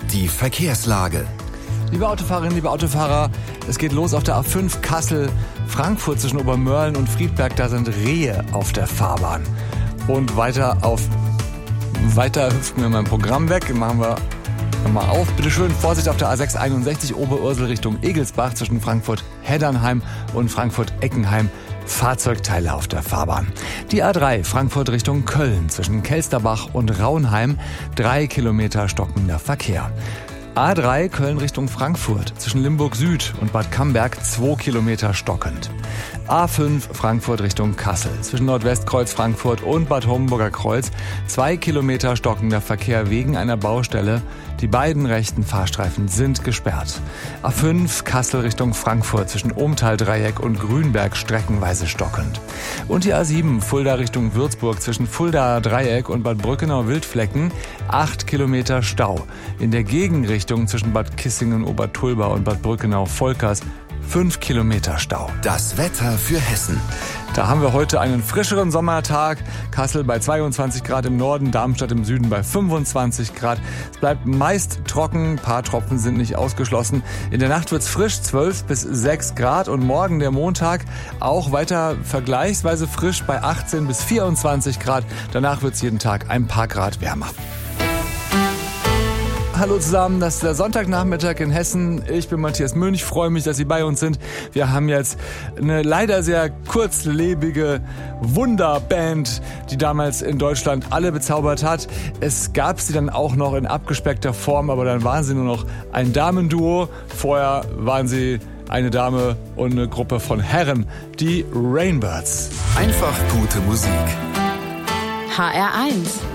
Die Verkehrslage. Liebe Autofahrerinnen, liebe Autofahrer, es geht los auf der A5 Kassel-Frankfurt zwischen Obermörlen und Friedberg. Da sind Rehe auf der Fahrbahn. Und weiter hüpfen wir mein Programm weg. Machen wir nochmal auf. Bitte schön, Vorsicht auf der A6 61 Oberursel Richtung Egelsbach zwischen Frankfurt-Heddernheim und Frankfurt-Eckenheim. Fahrzeugteile auf der Fahrbahn. Die A3 Frankfurt Richtung Köln zwischen Kelsterbach und Raunheim. 3 Kilometer stockender Verkehr. A3 Köln Richtung Frankfurt zwischen Limburg Süd und Bad Camberg 2 Kilometer stockend. A5 Frankfurt Richtung Kassel zwischen Nordwestkreuz Frankfurt und Bad Homburger Kreuz 2 Kilometer stockender Verkehr wegen einer Baustelle. Die beiden rechten Fahrstreifen sind gesperrt. A5 Kassel Richtung Frankfurt zwischen Ohmtal-Dreieck und Grünberg streckenweise stockend. Und die A7 Fulda Richtung Würzburg zwischen Fulda-Dreieck und Bad Brückenau-Wildflecken 8 Kilometer Stau. In der Gegenrichtung zwischen Bad Kissingen-Obertulba und Bad Brückenau-Volkers 5 Kilometer Stau. Das Wetter für Hessen. Da haben wir heute einen frischeren Sommertag. Kassel bei 22 Grad im Norden, Darmstadt im Süden bei 25 Grad. Es bleibt meist trocken, ein paar Tropfen sind nicht ausgeschlossen. In der Nacht wird's frisch, 12 bis 6 Grad. Und morgen, der Montag, auch weiter vergleichsweise frisch bei 18 bis 24 Grad. Danach wird's jeden Tag ein paar Grad wärmer. Hallo zusammen, das ist der Sonntagnachmittag in Hessen. Ich bin Matthias Münch, freue mich, dass Sie bei uns sind. Wir haben jetzt eine leider sehr kurzlebige Wunderband, die damals in Deutschland alle bezaubert hat. Es gab sie dann auch noch in abgespeckter Form, aber dann waren sie nur noch ein Damenduo. Vorher waren sie eine Dame und eine Gruppe von Herren, die Rainbirds. Einfach gute Musik. HR1